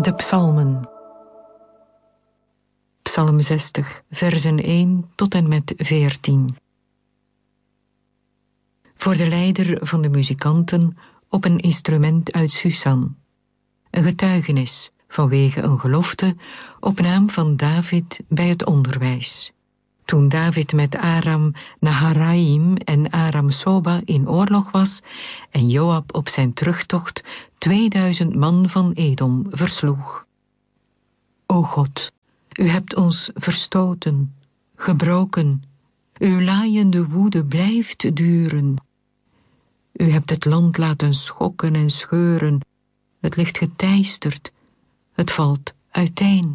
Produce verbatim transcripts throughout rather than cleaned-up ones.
De psalmen. Psalm zestig, versen één tot en met veertien. Voor de leider van de muzikanten op een instrument uit Susan. Een getuigenis vanwege een gelofte op naam van David bij het onderwijs. Toen David met Aram Naharaim en Aram Soba in oorlog was en Joab op zijn terugtocht tweeduizend man van Edom versloeg. O God, u hebt ons verstoten, gebroken, uw laaiende woede blijft duren. U hebt het land laten schokken en scheuren, het ligt geteisterd, het valt uiteen.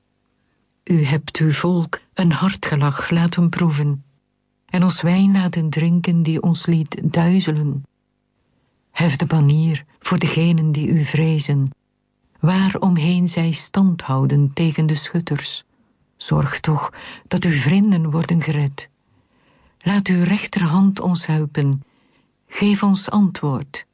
U hebt uw volk een hartgelach laten proeven en ons wijn laten drinken die ons liet duizelen. Hef de banier voor degenen die u vrezen, waaromheen zij stand houden tegen de schutters. Zorg toch dat uw vrienden worden gered. Laat uw rechterhand ons helpen, geef ons antwoord.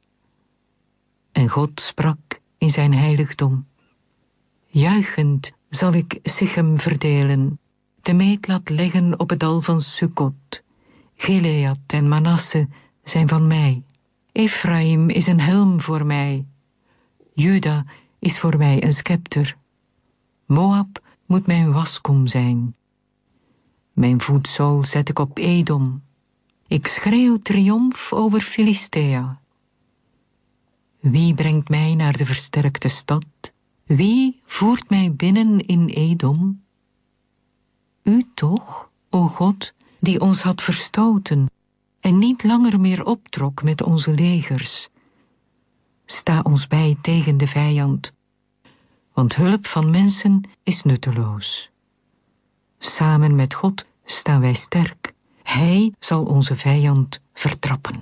En God sprak in zijn heiligdom. Juichend zal ik Sichem verdelen, de meetlat leggen op het dal van Sukkot. Gilead en Manasse zijn van mij. Ephraim is een helm voor mij. Juda is voor mij een scepter. Moab moet mijn waskom zijn. Mijn voetzool zet ik op Edom. Ik schreeuw triomf over Filistea. Wie brengt mij naar de versterkte stad? Wie voert mij binnen in Edom? U toch, o God, die ons had verstoten en niet langer meer optrok met onze legers. Sta ons bij tegen de vijand, want hulp van mensen is nutteloos. Samen met God staan wij sterk. Hij zal onze vijand vertrappen.